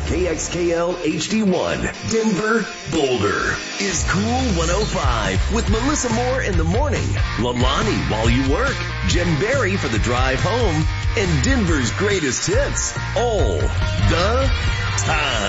KXKL HD1, Denver, Boulder, is Cool 105 with Melissa Moore in the morning, Lalani while you work, Jen Berry for the drive home, and Denver's greatest hits all the time.